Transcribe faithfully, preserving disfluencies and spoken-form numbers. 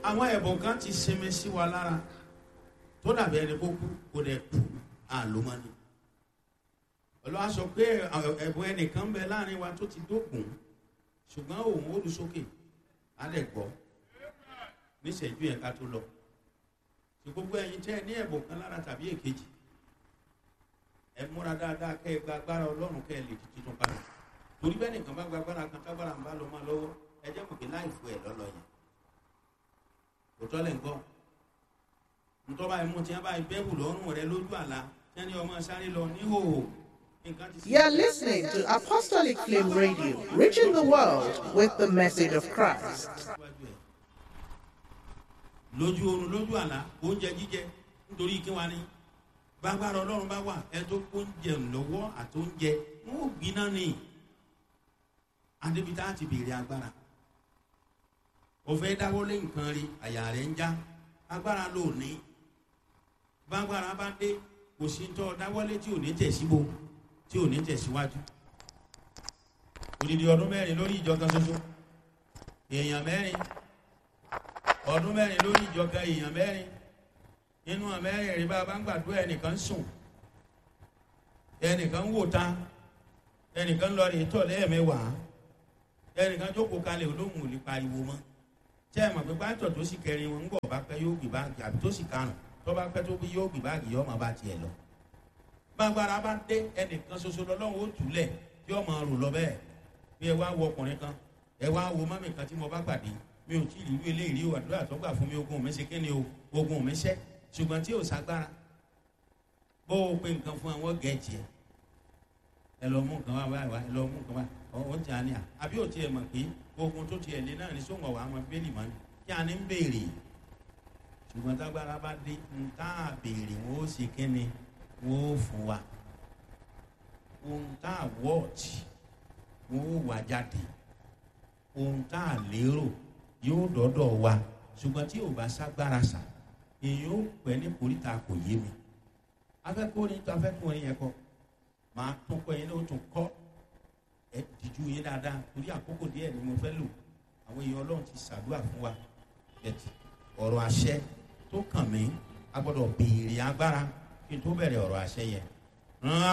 àwọn ẹ̀bùn kan ti sinmi sí wa lára tó dàbí ẹni kó kú kó dẹ̀ kú àlómọ́ni. Olúwa sọ pé ẹ̀bùn ẹnìkan bẹ láàrin wa tó ti dógùn ṣùgbọ́n òun ó lu sókè á lẹ̀ gbọ́ níṣẹ́jú yẹn ká tó lọ. Ṣé gbogbo ẹ̀yin tẹ́ ẹ ní ẹ̀bùn kan lára tàbí èkejì ẹ múra dáadáa kẹ́ ẹ gba agbára Ọlọ́run kẹ́ ẹ lè di títún padà. Torí bẹ́ẹ̀ nìkan bá gba agbára kan tágbára ń bá lọ máa lọ́wọ́ ẹ jẹ́ mọ̀ pé láì fún ẹ lọ́lọ́ yẹn. Òtọ́ lẹ̀ ń gbọ́. Ntọ́ báyìí mú tí wọ́n báyìí bẹ́ẹ̀bù lọ́rùn rẹ lójú àlá tí wọ́n ní ọmọ sáré lọ níhòòhò. You're listening to Apostolic Flame Radio, reaching the world with the message of Christ. Lójú oorun lójú àlá oúnjẹ jíjẹ nítorí kí wá ní gbàgbára Ọlọ́run bá wà ẹ tó oúnjẹ lọ́wọ́ àti oúnjẹ wọn ò gbiná ní adébítà ti béèrè agbára. Ó fẹ́ dáwọ́ lé nǹkan rí àyà rẹ̀ ń já agbára ló ní gbàgbára bá dé kò sí tọ́ dáwọ́lé tí ò ní tẹ̀síbo tí ò ní tẹ̀síwájú. Odidi ọdún mẹ́rin lórí ìjọ kan ṣoṣo èèyàn mẹ́rin ọdún mẹ́rin lórí ìjọ kan èèyàn mẹ́rin nínú àmẹ́rin rí bá a bá ń gbàdúrà ẹnìkan sùn ẹnìkan wò ta ẹnìkan lọ rí tọ̀ lẹ́ẹ̀mẹ́wàá ẹnìkan jókòó kalẹ̀ olóhùn ò lè pariwo mọ́ tí ẹ mọ̀ pé pátọ̀ tó sì kẹrin wọn ń bọ̀ bá pẹ́ yóò gbé báàgì àbí tó sì karùn tó bá pẹ́ tó bí yóò gbé báàgì yóò máa bá tiẹ̀ lọ. Gbàgbára bá dé ẹnìkan ṣoṣo lọ́lọ́run ó túlẹ̀ tí ó máa rò lọ bẹ́ẹ̀ bí ẹ wá wo ọkùnrin kan ẹ wá wo mọ́mì kan tí mo bá pàdé mi ò tí ì rí ìwé eléyìí o àdúrà tó gbà fún mi ogun mi ṣe kí ni o ogun mi ṣẹ́ ṣùgbọ́n tí ò ságbára bó o pe nǹkan fún àwọn gẹ̀ẹ́jì ẹ ẹ lọ mú nǹkan wá wá ẹ lọ mú nǹkan wá ọ̀hún tí a ní à àbí ò tiẹ̀ mọ̀ pé ogun tó tiẹ̀ lé náà ní sóńgọ̀ wà á mọ bẹ́ẹ̀lì mọ́ ni kí a ní ń béèrè ṣùgbọ́n tágbára bá dé ń tá a béèrè wọn ó ṣe kí ni wọn ó fún wa ohun tá a wọ́ọ̀tì wọn ó wà jáde ohun tá a lérò yóò dọ́dọ̀ wa ṣùgbọ́n tí ò bá ságbára sà èyí ó pẹ́ ní koríta kò yé mi afẹ́kùnrin tó afẹ́kùnrin yẹn kọ́ máa tún kọ́ yẹn ní o tún kọ́ ẹ dìjú yín dáadáa torí àkókò díẹ̀ ni mo fẹ́ lò àwọn èèyàn Ọlọ́run ti ṣàdúrà fún wa ẹ̀tì ọ̀rọ̀ àṣẹ tó kàn mí a gbọ́dọ̀ béèrè agbára kí n tó bẹ̀rẹ̀ ọ̀rọ̀ àṣẹ yẹn.